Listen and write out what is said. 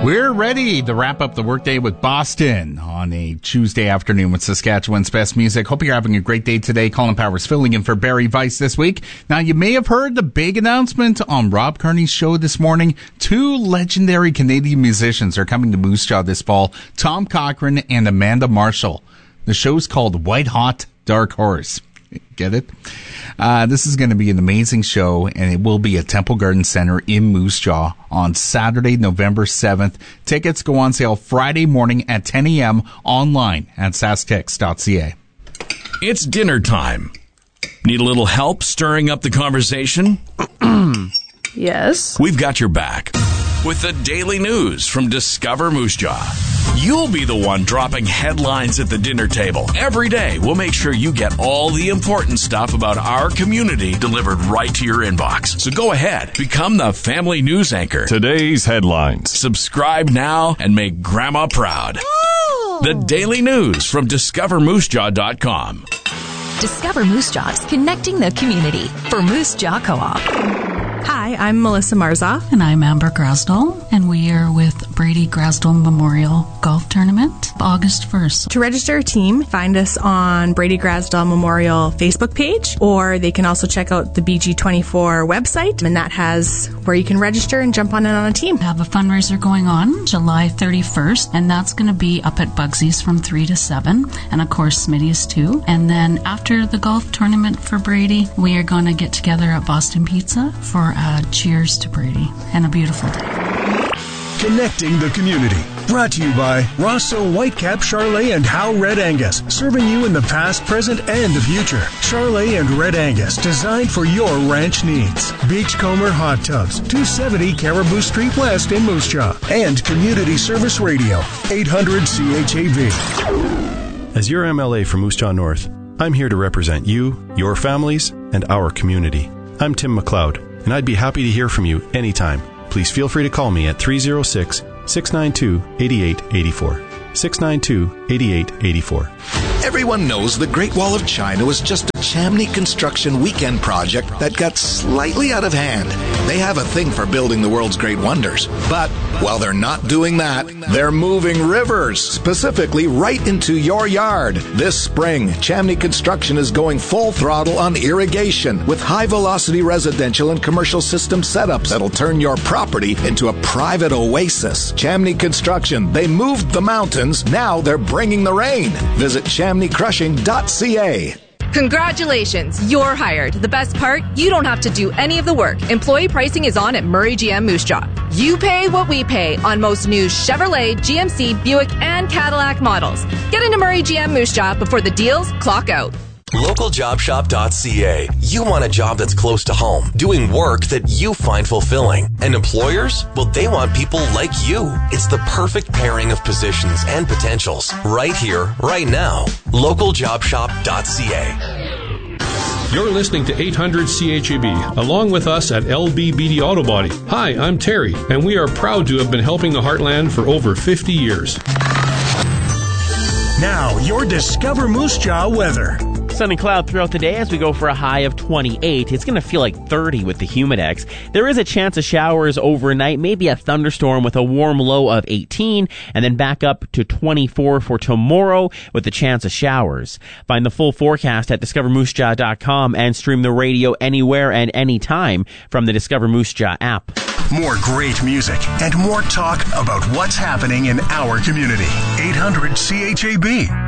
We're ready to wrap up the workday with Boston on a Tuesday afternoon with Saskatchewan's best music. Hope you're having a great day today. Colin Powers filling in for Barry Weiss this week. Now, you may have heard the big announcement on Rob Kearney's show this morning. 2 legendary Canadian musicians are coming to Moose Jaw this fall, Tom Cochrane and Amanda Marshall. The show's called White Hot Dark Horse. Get it? This is going to be an amazing show, and it will be at Temple Garden Center in Moose Jaw on Saturday, November 7th. Tickets go on sale Friday morning at 10 a.m. online at sasktix.ca. It's dinner time. Need a little help stirring up the conversation? Yes. We've got your back with the daily news from Discover Moose Jaw. You'll be the one dropping headlines at the dinner table. Every day, we'll make sure you get all the important stuff about our community delivered right to your inbox. So go ahead, become the family news anchor. Today's headlines. Subscribe now and make Grandma proud. The daily news from discovermoosejaw.com. Discover Moose Jaw, connecting the community for Moose Jaw Co-op. Hi, I'm Melissa Marzoff. And I'm Amber Grasdall, and we are with Brady Grasdall Memorial Golf Tournament, August 1st. To register a team, find us on Brady Grasdall Memorial Facebook page, or they can also check out the BG24 website, and that has where you can register and jump on in on a team. We have a fundraiser going on July 31st, and that's going to be up at Bugsy's from 3 to 7, and of course Smitty's too. And then after the golf tournament for Brady, we are going to get together at Boston Pizza for cheers to Brady and a beautiful day. Connecting the community. Brought to you by Rosso Whitecap, Charolais, and Howe Red Angus. Serving you in the past, present, and the future. Charolais and Red Angus, designed for your ranch needs. Beachcomber Hot Tubs, 270 Caribou Street West in Moose Jaw. And Community Service Radio, 800 CHAV. As your MLA for Moose Jaw North, I'm here to represent you, your families, and our community. I'm Tim McLeod, and I'd be happy to hear from you anytime. Please feel free to call me at 306-692-8884. 692-8884. Everyone knows the Great Wall of China was just a Chamney construction weekend project that got slightly out of hand. They have a thing for building the world's great wonders. But while they're not doing that, they're moving rivers, specifically right into your yard. This spring, Chamney Construction is going full throttle on irrigation with high-velocity residential and commercial system setups that'll turn your property into a private oasis. Chamney Construction, they moved the mountains, now they're bringing the rain. Visit ChamneyCrushing.ca. Congratulations, you're hired. The best part, you don't have to do any of the work. Employee pricing is on at Murray GM Moose Jaw. You pay what we pay on most new Chevrolet, GMC, Buick, and Cadillac models. Get into Murray GM Moose Jaw before the deals clock out. LocalJobShop.ca. You want a job that's close to home, doing work that you find fulfilling. And employers? Well, they want people like you. It's the perfect pairing of positions and potentials. Right here, right now. LocalJobShop.ca. You're listening to 800 CHAB, along with us at LBBD Auto Body. Hi, I'm Terry, and we are proud to have been helping the Heartland for over 50 years. Now, your Discover Moose Jaw weather. Sun and cloud throughout the day as we go for a high of 28. It's going to feel like 30 with the Humidex. There is a chance of showers overnight, maybe a thunderstorm with a warm low of 18, and then back up to 24 for tomorrow with the chance of showers. Find the full forecast at discovermoosejaw.com and stream the radio anywhere and anytime from the Discover Moose Jaw app. More great music and more talk about what's happening in our community. 800 CHAB.